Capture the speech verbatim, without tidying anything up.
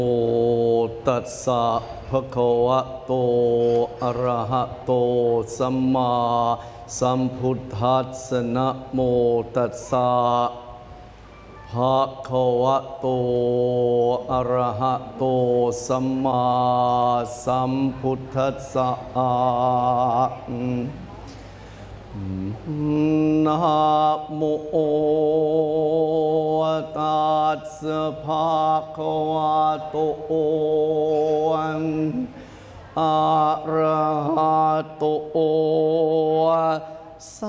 โอตัสสะภะคะวะโตอะระหะโตสัมมาสัมพุทธัสสะนะโมตัสสะภะคะวะโตอะระหะโตสัมมาสัมพุทธัสสะนะโมตัสสะภะคะวะโตอะระหะโต